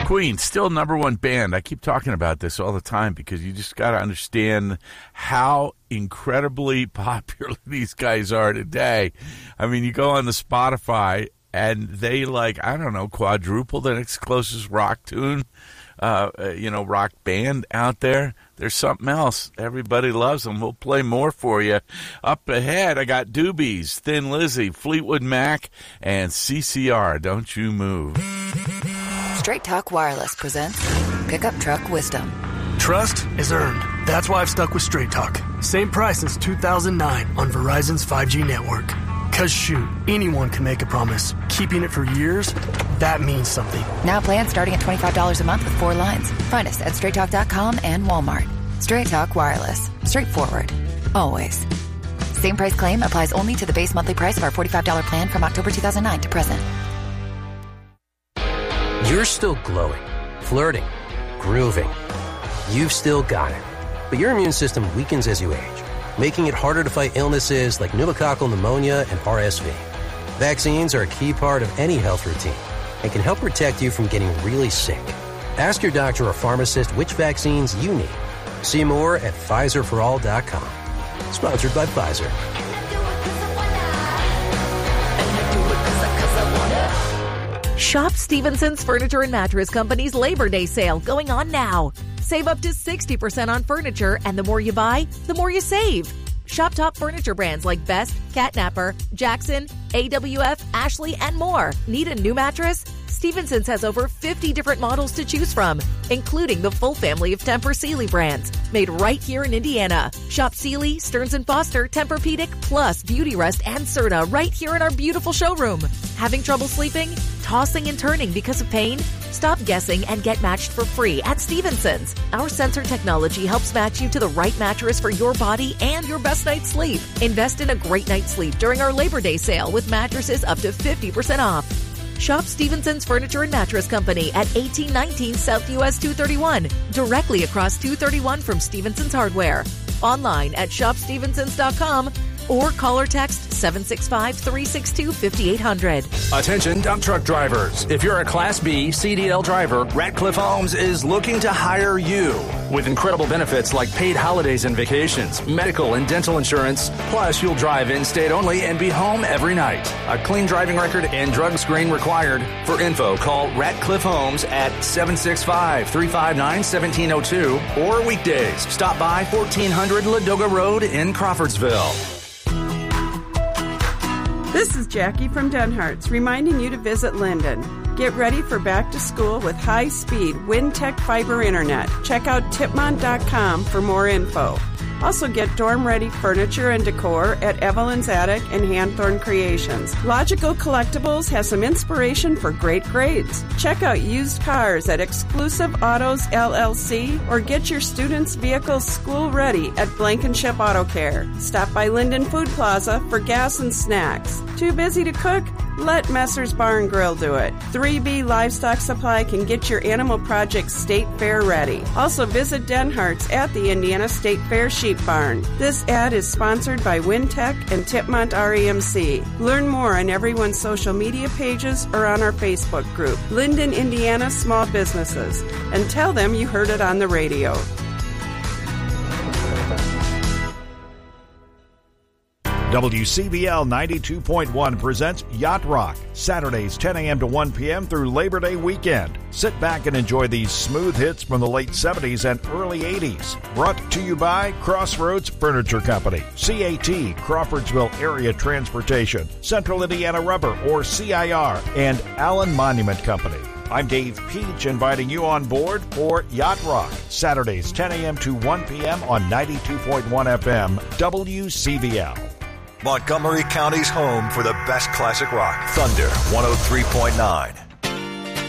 Queen, still number one band. I keep talking about this all the time because you just got to understand how incredibly popular these guys are today. I mean, you go on the Spotify and they quadruple the next closest rock tune, rock band out there. There's something else. Everybody loves them. We'll play more for you. Up ahead, I got Doobies, Thin Lizzy, Fleetwood Mac, and CCR. Don't you move. Straight Talk Wireless presents Pickup Truck Wisdom. Trust is earned. That's why I've stuck with Straight Talk. Same price since 2009 on Verizon's 5G network. Cause shoot, anyone can make a promise. Keeping it for years, that means something. Now plans starting at $25 a month with 4 lines. Find us at straighttalk.com and Walmart. Straight Talk Wireless. Straightforward. Always. Same price claim applies only to the base monthly price of our $45 plan from October 2009 to present. You're still glowing, flirting, grooving. You've still got it. But your immune system weakens as you age, making it harder to fight illnesses like pneumococcal pneumonia and RSV. Vaccines are a key part of any health routine and can help protect you from getting really sick. Ask your doctor or pharmacist which vaccines you need. See more at PfizerForAll.com. Sponsored by Pfizer. Shop Stevenson's Furniture and Mattress Company's Labor Day sale going on now. Save up to 60% on furniture, and the more you buy, the more you save. Shop top furniture brands like Best, Catnapper, Jackson, AWF, Ashley, and more. Need a new mattress? Stevenson's has over 50 different models to choose from, including the full family of Tempur-Sealy brands, made right here in Indiana. Shop Sealy, Stearns & Foster, Tempur-Pedic, plus Beautyrest and Serta right here in our beautiful showroom. Having trouble sleeping? Tossing and turning because of pain? Stop guessing and get matched for free at Stevenson's. Our sensor technology helps match you to the right mattress for your body and your best night's sleep. Invest in a great night's sleep during our Labor Day sale with mattresses up to 50% off. Shop Stevenson's Furniture and Mattress Company at 1819 South US 231, directly across 231 from Stevenson's Hardware. Online at shopstevensons.com or call or text 765-362-5800. Attention dump truck drivers. If you're a Class B CDL driver, Ratcliffe Homes is looking to hire you. With incredible benefits like paid holidays and vacations, medical and dental insurance, plus you'll drive in-state only and be home every night. A clean driving record and drug screen required. For info, call Ratcliffe Homes at 765-359-1702 or weekdays. Stop by 1400 Ladoga Road in Crawfordsville. This is Jackie from Denhart's reminding you to visit Linden. Get ready for back to school with high-speed WinTech fiber internet. Check out tipmont.com for more info. Also get dorm-ready furniture and decor at Evelyn's Attic and Hanthorn Creations. Logical Collectibles has some inspiration for great grades. Check out used cars at Exclusive Autos LLC or get your students' vehicles school-ready at Blankenship Auto Care. Stop by Linden Food Plaza for gas and snacks. Too busy to cook? Let Messer's Bar and Grill do it. 3B Livestock Supply can get your animal project state fair ready. Also visit Denhart's at the Indiana State Fair Sheep Barn. This ad is sponsored by WinTech and Tipmont REMC. Learn more on everyone's social media pages or on our Facebook group, Linden, Indiana Small Businesses, and tell them you heard it on the radio. WCBL 92.1 presents Yacht Rock, Saturdays 10 a.m. to 1 p.m. through Labor Day weekend. Sit back and enjoy these smooth hits from the late 70s and early 80s. Brought to you by Crossroads Furniture Company, CAT, Crawfordsville Area Transportation, Central Indiana Rubber, or CIR, and Allen Monument Company. I'm Dave Peach, inviting you on board for Yacht Rock, Saturdays 10 a.m. to 1 p.m. on 92.1 FM, WCBL. Montgomery County's home for the best classic rock. Thunder 103.9.